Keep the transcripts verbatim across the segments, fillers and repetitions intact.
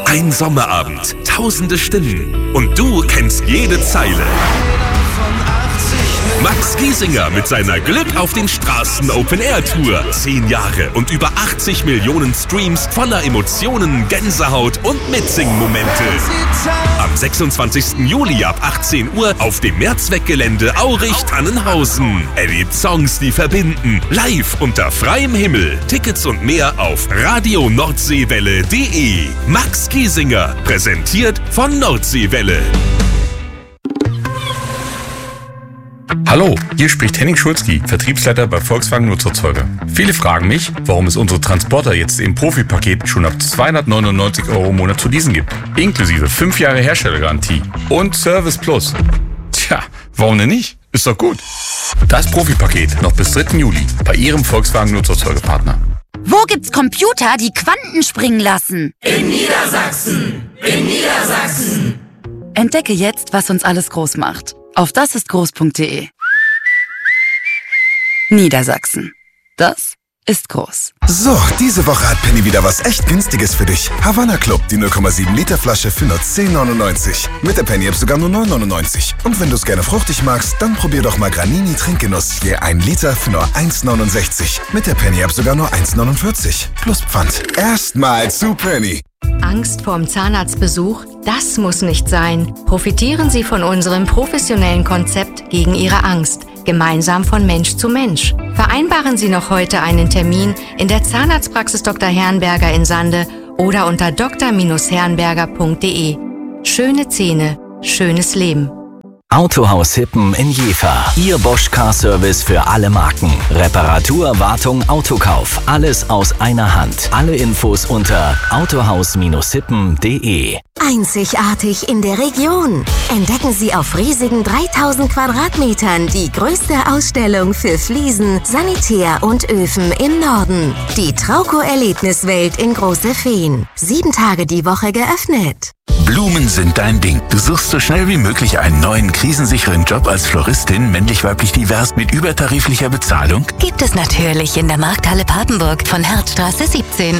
Ein Sommerabend, tausende Stimmen und du kennst jede Zeile. Max Giesinger mit seiner Glück auf den Straßen Open Air Tour. Zehn Jahre und über achtzig Millionen Streams voller Emotionen, Gänsehaut und Mitsingen-Momente. Am sechsundzwanzigsten Juli ab achtzehn Uhr auf dem Mehrzweckgelände Aurich-Tannenhausen. Erlebt Songs, die verbinden. Live unter freiem Himmel. Tickets und mehr auf radio nordseewelle punkt de. Max Giesinger, präsentiert von Nordseewelle. Hallo, hier spricht Henning Schulzki, Vertriebsleiter bei Volkswagen Nutzerzeuger. Viele fragen mich, warum es unsere Transporter jetzt im Profipaket schon ab zweihundertneunundneunzig Euro im Monat zu leasen gibt. Inklusive fünf Jahre Herstellergarantie und Service Plus. Tja, warum denn nicht? Ist doch gut. Das Profipaket noch bis dritten Juli bei Ihrem Volkswagen Nutzerzeugerpartner. Wo gibt's Computer, die Quanten springen lassen? In Niedersachsen! In Niedersachsen! Entdecke jetzt, was uns alles groß macht. Auf dasistgroß punkt de. Niedersachsen. Das ist groß. So, diese Woche hat Penny wieder was echt Günstiges für dich. Havanna Club, die null Komma sieben Liter Flasche für nur zehn neunundneunzig. Mit der Penny App sogar nur neun neunundneunzig. Und wenn du es gerne fruchtig magst, dann probier doch mal Granini Trinkgenuss. Je ein Liter für nur eins neunundsechzig. Mit der Penny App sogar nur eins neunundvierzig. Plus Pfand. Erstmal zu Penny. Angst vorm Zahnarztbesuch? Das muss nicht sein. Profitieren Sie von unserem professionellen Konzept gegen Ihre Angst. Gemeinsam von Mensch zu Mensch. Vereinbaren Sie noch heute einen Termin in der Zahnarztpraxis Doktor Herrenberger in Sande oder unter d r herrenberger punkt de. Schöne Zähne, schönes Leben. Autohaus Hippen in Jever. Ihr Bosch Car Service für alle Marken. Reparatur, Wartung, Autokauf. Alles aus einer Hand. Alle Infos unter autohaus hippen punkt de. Einzigartig in der Region. Entdecken Sie auf riesigen dreitausend Quadratmetern die größte Ausstellung für Fliesen, Sanitär und Öfen im Norden. Die Trauco-Erlebniswelt in Große Feen. Sieben Tage die Woche geöffnet. Blumen sind dein Ding. Du suchst so schnell wie möglich einen neuen, krisensicheren Job als Floristin, männlich-weiblich divers, mit übertariflicher Bezahlung? Gibt es natürlich in der Markthalle Papenburg von Herzstraße siebzehn.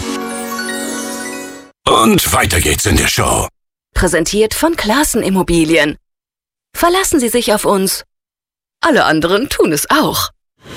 Und weiter geht's in der Show. Präsentiert von Classen Immobilien. Verlassen Sie sich auf uns. Alle anderen tun es auch.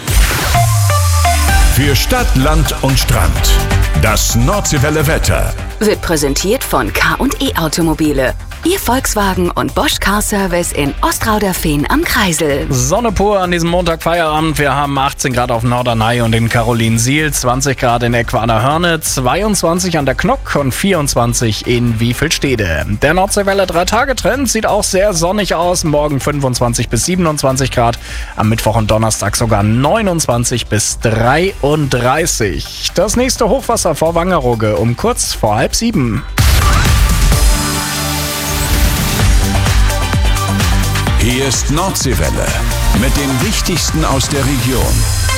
Für Stadt, Land und Strand. Das Nordseewelle Wetter Wird präsentiert von K und E Automobile. Ihr Volkswagen und Bosch Car Service in Ostrauderfehn am Kreisel. Sonne pur an diesem Montag Feierabend. Wir haben achtzehn Grad auf Norderney und in Karolinsiel, zwanzig Grad in Eckwarder-Hörne, zweiundzwanzig an der Knock und vierundzwanzig in Wiefelstede. Der Nordseewelle drei-Tage-Trend sieht auch sehr sonnig aus. Morgen fünfundzwanzig bis siebenundzwanzig Grad. Am Mittwoch und Donnerstag sogar neunundzwanzig bis dreiunddreißig. Das nächste Hochwasser vor Wangerooge um kurz vor halb sieben. Hier ist Nordseewelle mit dem Wichtigsten aus der Region.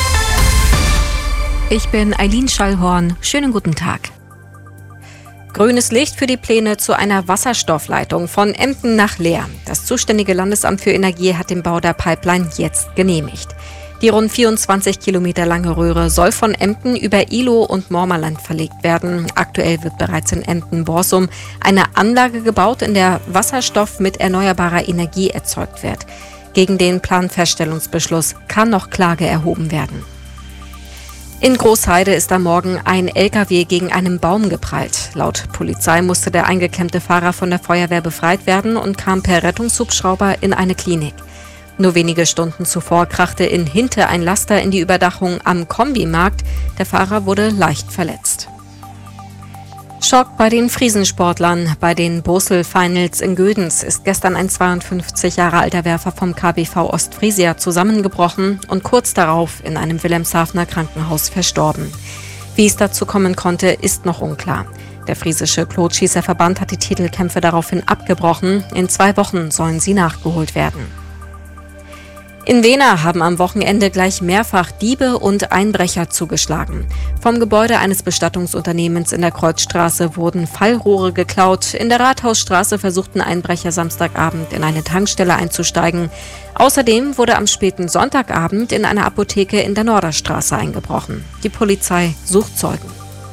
Ich bin Eileen Schallhorn. Schönen guten Tag. Grünes Licht für die Pläne zu einer Wasserstoffleitung von Emden nach Leer. Das zuständige Landesamt für Energie hat den Bau der Pipeline jetzt genehmigt. Die rund vierundzwanzig Kilometer lange Röhre soll von Emden über Ihlow und Mormerland verlegt werden. Aktuell wird bereits in Emden-Borsum eine Anlage gebaut, in der Wasserstoff mit erneuerbarer Energie erzeugt wird. Gegen den Planfeststellungsbeschluss kann noch Klage erhoben werden. In Großheide ist am Morgen ein L K W gegen einen Baum geprallt. Laut Polizei musste der eingeklemmte Fahrer von der Feuerwehr befreit werden und kam per Rettungshubschrauber in eine Klinik. Nur wenige Stunden zuvor krachte in Hinte ein Laster in die Überdachung am Kombimarkt. Der Fahrer wurde leicht verletzt. Schock bei den Friesensportlern. Bei den Bosel Finals in Gödens ist gestern ein zweiundfünfzig Jahre alter Werfer vom K B V Ostfriesia zusammengebrochen und kurz darauf in einem Wilhelmshavener Krankenhaus verstorben. Wie es dazu kommen konnte, ist noch unklar. Der friesische Klotschießerverband hat die Titelkämpfe daraufhin abgebrochen. In zwei Wochen sollen sie nachgeholt werden. In Wehner haben am Wochenende gleich mehrfach Diebe und Einbrecher zugeschlagen. Vom Gebäude eines Bestattungsunternehmens in der Kreuzstraße wurden Fallrohre geklaut. In der Rathausstraße versuchten Einbrecher Samstagabend in eine Tankstelle einzusteigen. Außerdem wurde am späten Sonntagabend in eine Apotheke in der Norderstraße eingebrochen. Die Polizei sucht Zeugen.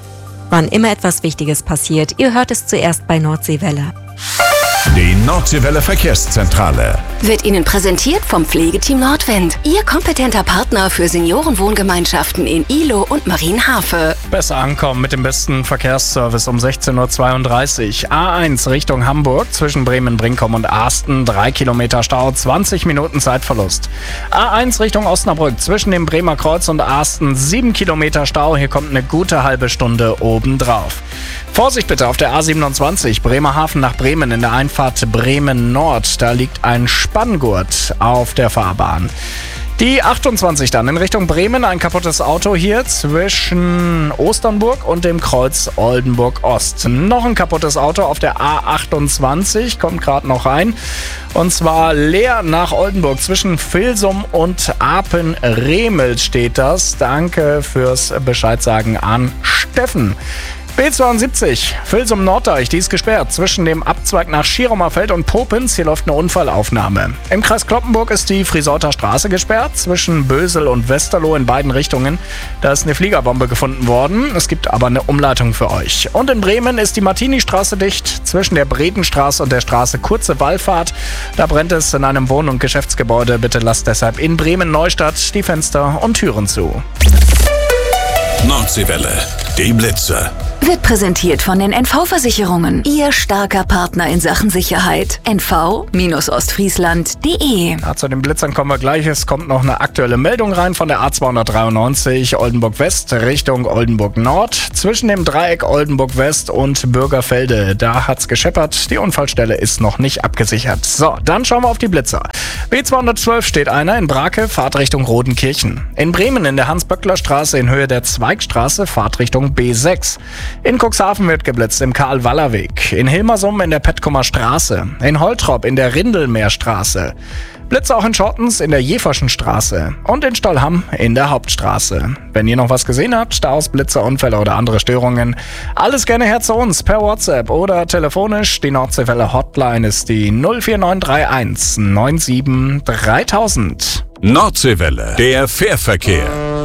Wann immer etwas Wichtiges passiert, ihr hört es zuerst bei Nordseewelle. Die Nordseewelle Verkehrszentrale wird Ihnen präsentiert vom Pflegeteam Nordwind. Ihr kompetenter Partner für Seniorenwohngemeinschaften in Ihlow und Marienhafe. Besser ankommen mit dem besten Verkehrsservice um sechzehn Uhr zweiunddreißig. A eins Richtung Hamburg zwischen Bremen-Brinkum und Asten. drei Kilometer Stau, zwanzig Minuten Zeitverlust. A eins Richtung Osnabrück zwischen dem Bremer Kreuz und Asten. sieben Kilometer Stau. Hier kommt eine gute halbe Stunde obendrauf. Vorsicht bitte auf der A siebenundzwanzig Bremerhaven nach Bremen in der Einfahrt Bremen Nord. Da liegt ein Spanngurt auf der Fahrbahn. Die achtundzwanzig dann in Richtung Bremen, ein kaputtes Auto hier zwischen Osternburg und dem Kreuz Oldenburg Ost. Noch ein kaputtes Auto auf der A achtundzwanzig, kommt gerade noch rein. Und zwar leer nach Oldenburg zwischen Vilsum und Apen-Remelt steht das. Danke fürs Bescheidsagen an Steffen. B zweiundsiebzig, Vilsum Norddeich, die ist gesperrt zwischen dem Abzweig nach Schieromerfeld und Popens. Hier läuft eine Unfallaufnahme. Im Kreis Cloppenburg ist die Friesorter Straße gesperrt zwischen Bösel und Westerloh in beiden Richtungen. Da ist eine Fliegerbombe gefunden worden. Es gibt aber eine Umleitung für euch. Und in Bremen ist die Martini-Straße dicht zwischen der Bredenstraße und der Straße Kurze Wallfahrt. Da brennt es in einem Wohn- und Geschäftsgebäude. Bitte lasst deshalb in Bremen-Neustadt die Fenster und Türen zu. Nordseewelle, die Blitze. Wird präsentiert von den N V-Versicherungen. Ihr starker Partner in Sachen Sicherheit. N V Ostfriesland Punkt de. Ja, zu den Blitzern kommen wir gleich. Es kommt noch eine aktuelle Meldung rein von der A zweihundertdreiundneunzig Oldenburg West Richtung Oldenburg Nord. Zwischen dem Dreieck Oldenburg West und Bürgerfelde. Da hat's gescheppert. Die Unfallstelle ist noch nicht abgesichert. So, dann schauen wir auf die Blitzer. B zweihundertzwölf steht einer in Brake, Fahrtrichtung Rodenkirchen. In Bremen in der Hans-Böckler-Straße in Höhe der Zweigstraße, Fahrtrichtung B sechs. In Cuxhaven wird geblitzt im Karl-Waller-Weg. In Hilmersum in der Petkumer Straße. In Holtrop in der Rindelmeerstraße. Blitze auch in Schottens in der Jeverschen Straße. Und in Stollham in der Hauptstraße. Wenn ihr noch was gesehen habt, Staus, Blitze, Unfälle oder andere Störungen, alles gerne her zu uns per WhatsApp oder telefonisch. Die Nordseewelle Hotline ist die null vier neun drei eins neun sieben dreitausend. Nordseewelle, der Fährverkehr.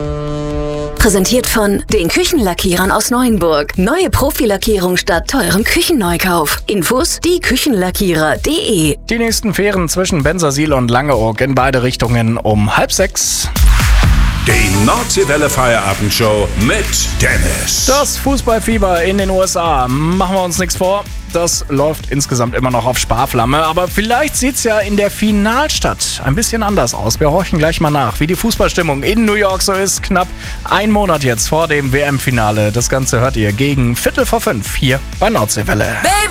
Präsentiert von den Küchenlackierern aus Neuenburg. Neue Profilackierung statt teurem Küchenneukauf. Infos die Küchenlackierer Punkt de. Die nächsten Fähren zwischen Bensersiel und Langeoog in beide Richtungen um halb sechs. Die Nordseewelle Feierabendshow mit Dennis. Das Fußballfieber in den U S A. Machen wir uns nichts vor. Das läuft insgesamt immer noch auf Sparflamme, aber vielleicht sieht's ja in der Finalstadt ein bisschen anders aus. Wir horchen gleich mal nach, wie die Fußballstimmung in New York so ist. Knapp ein Monat jetzt vor dem W M-Finale. Das Ganze hört ihr gegen Viertel vor fünf hier bei Nordseewelle.